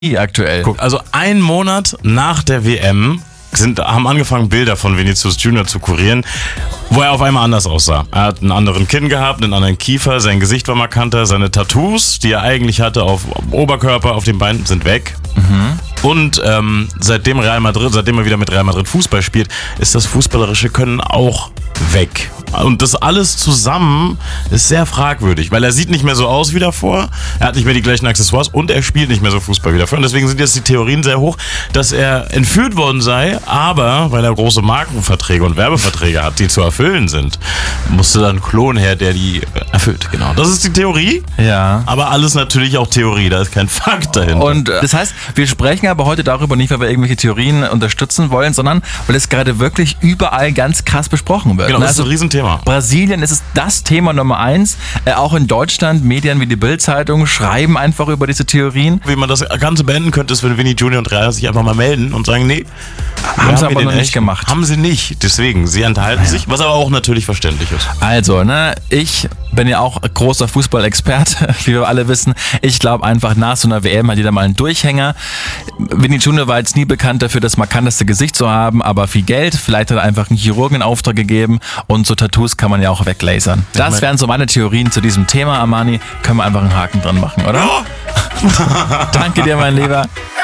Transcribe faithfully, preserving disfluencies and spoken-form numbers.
aktuell. Guck, also ein Monat nach der W M sind, haben angefangen, Bilder von Vinicius Junior zu kurieren, wo er auf einmal anders aussah. Er hat einen anderen Kinn gehabt, einen anderen Kiefer, sein Gesicht war markanter, seine Tattoos, die er eigentlich hatte auf Oberkörper, auf den Beinen, sind weg. Mhm. Und ähm, seitdem Real Madrid, seitdem er wieder mit Real Madrid Fußball spielt, ist das fußballerische Können auch weg. Und das alles zusammen ist sehr fragwürdig, weil er sieht nicht mehr so aus wie davor, er hat nicht mehr die gleichen Accessoires und er spielt nicht mehr so Fußball wie davor. Und deswegen sind jetzt die Theorien sehr hoch, dass er entführt worden sei, aber weil er große Markenverträge und Werbeverträge hat, die zu erfüllen sind, musste dann ein Klon her, der die erfüllt. Genau. Das ist die Theorie. Ja. Aber alles natürlich auch Theorie, da ist kein Fakt dahinter. Und äh, das heißt, wir sprechen aber heute darüber nicht, weil wir irgendwelche Theorien unterstützen wollen, sondern weil es gerade wirklich überall ganz krass besprochen wird. Genau, das also, ist ein Riesenthema. Brasilien ist es das Thema Nummer eins. Äh, auch in Deutschland, Medien wie die Bild-Zeitung schreiben einfach über diese Theorien. Wie man das Ganze beenden könnte, ist, wenn Vinny Junior und Real sich einfach mal melden und sagen, nee, haben sie aber noch nicht gemacht. Haben sie nicht. Deswegen, sie enthalten sich, was aber auch natürlich verständlich ist. Also, ne, ich bin ja auch großer Fußballexperte, wie wir alle wissen. Ich glaube einfach, nach so einer W M hat jeder mal einen Durchhänger. Vinny Junior war jetzt nie bekannt dafür, das markanteste Gesicht zu haben, aber viel Geld. Vielleicht hat er einfach einen Chirurgen in Auftrag gegeben und so Tattoos kann man ja auch weglasern. Das wären so meine Theorien zu diesem Thema, Armani. Können wir einfach einen Haken dran machen, oder? Ja. Danke dir, mein Lieber.